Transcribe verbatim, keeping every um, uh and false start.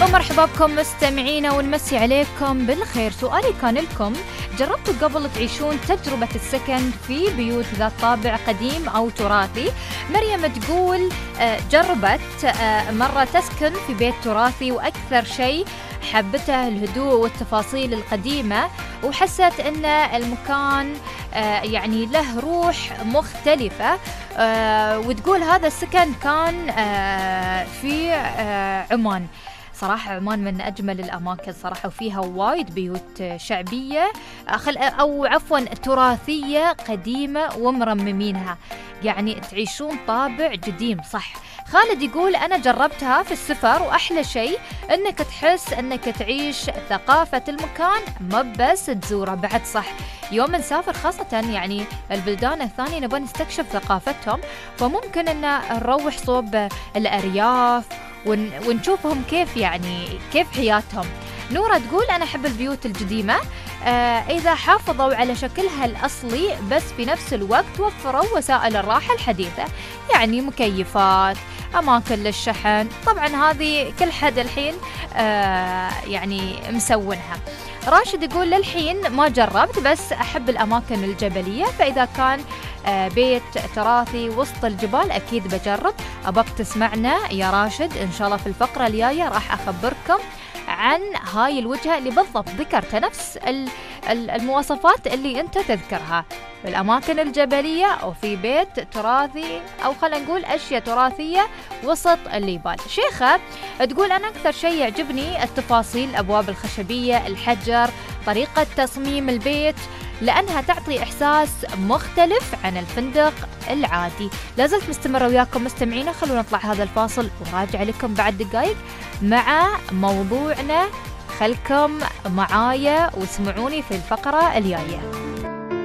مرحبا بكم مستمعينا ونمسي عليكم بالخير. سؤالي كان لكم: جربتوا قبل تعيشون تجربة السكن في بيوت ذات طابع قديم أو تراثي؟ مريم تقول جربت مرة تسكن في بيت تراثي، وأكثر شيء حبته الهدوء والتفاصيل القديمة، وحست أن المكان يعني له روح مختلفة. وتقول هذا السكن كان في عمان. صراحة عمان من أجمل الأماكن صراحة، وفيها وايد بيوت شعبية أو عفوا تراثية قديمة ومرممينها، يعني تعيشون طابع قديم. صح. خالد يقول أنا جربتها في السفر، وأحلى شيء أنك تحس أنك تعيش ثقافة المكان ما بس تزوره بعد. صح، يوم نسافر خاصة يعني البلدان الثانية نبغى نستكشف ثقافتهم، فممكن أن نروح صوب الأرياف ون... ونشوفهم كيف يعني كيف حياتهم. نورة تقول أنا أحب البيوت القديمة آه إذا حافظوا على شكلها الأصلي، بس في نفس الوقت وفروا وسائل الراحة الحديثة، يعني مكيفات، أماكن للشحن. طبعا هذه كل حد الحين آه يعني مسوونها. راشد يقول للحين ما جربت، بس أحب الأماكن الجبلية، فإذا كان آه بيت تراثي وسط الجبال أكيد بجرب. أبقى تسمعنا يا راشد إن شاء الله في الفقرة الجاية راح أخبركم عن هاي الوجهة اللي بالضبط ذكرت نفس المواصفات اللي أنت تذكرها، في الأماكن الجبلية أو في بيت تراثي، أو خلينا نقول أشياء تراثية وسط الجبال. شيخة تقول أنا أكثر شيء يعجبني التفاصيل، الأبواب الخشبية، الحجر، طريقة تصميم البيت، لأنها تعطي إحساس مختلف عن الفندق العادي. لازلت مستمرة وياكم مستمعينا، خلونا نطلع هذا الفاصل وراجع لكم بعد دقائق مع موضوعنا. خلكم معايا واسمعوني في الفقرة الجاية.